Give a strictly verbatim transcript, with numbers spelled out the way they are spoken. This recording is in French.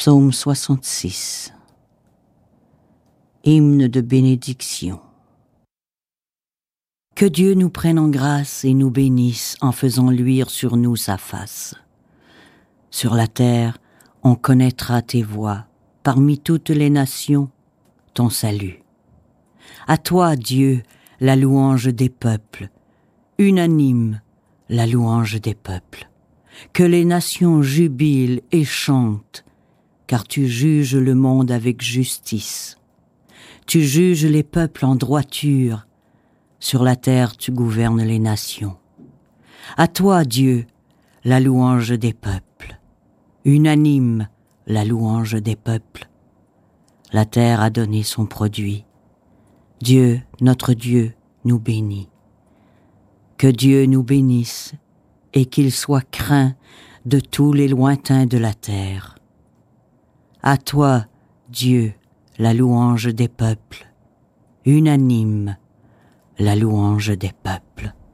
Psaume soixante-six. Hymne de bénédiction. Que Dieu nous prenne en grâce et nous bénisse en faisant luire sur nous sa face. Sur la terre, on connaîtra tes voies, parmi toutes les nations, ton salut. À toi, Dieu, la louange des peuples, unanime, la louange des peuples. Que les nations jubilent et chantent, car tu juges le monde avec justice. Tu juges les peuples en droiture, sur la terre tu gouvernes les nations. À toi, Dieu, la louange des peuples, unanime la louange des peuples. La terre a donné son produit. Dieu, notre Dieu, nous bénit. Que Dieu nous bénisse et qu'il soit craint de tous les lointains de la terre. À toi, Dieu, la louange des peuples, unanime la louange des peuples.